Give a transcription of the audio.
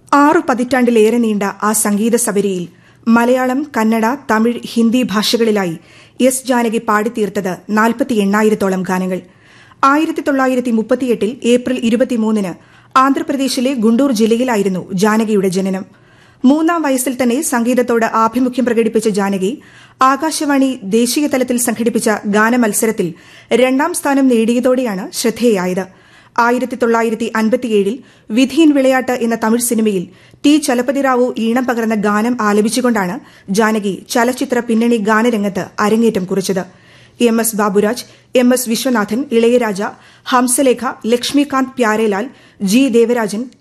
6 പതിറ്റാണ്ടിലേറെ നീണ്ട ആ സംഗീത സബരിയിൽ മലയാളം, കന്നഡ, തമിഴ്, ഹിന്ദി ഭാഷകളിലായി എസ് ജാനകി പാടിത്തീർത്തത് 48,000-ഓളം ഗാനങ്ങൾ. 1938 ഏപ്രിൽ 23 ആന്ധ്രാപ്രദേശിലെ ഗുണ്ടൂർ ജില്ലയിലായിരുന്നു ജാനകിയുടെ ജനനം. 3-ാം വയസ്സിൽ തന്നെ സംഗീതത്തോട് ആഭിമുഖ്യം പ്രകടിപ്പിച്ച ജാനകി ആകാശവാണി ദേശീയ തലത്തിൽ സംഘടിപ്പിച്ച ഗാനമത്സരത്തിൽ 2ാം സ്ഥാനം നേടിയതോടെയാണ് ശ്രദ്ധേയായത്. 1957 വിധിയിൻ വിളയാട്ട് എന്ന തമിഴ് സിനിമയിൽ ടി ചലപതിറാവു ഈണം പകർന്ന ഗാനം ആലപിച്ചുകൊണ്ടാണ് ജാനകി ചലച്ചിത്ര പിന്നണി ഗാനരംഗത്ത് അരങ്ങേറ്റം കുറിച്ചത്. എം.എസ്. ബാബുരാജ്, എം.എസ്. വിശ്വനാഥൻ, ഇളയരാജ, ഹംസലേഖ, ലക്ഷ്മികാന്ത് പ്യാരേലാൽ, ജി ദേവരാജൻ,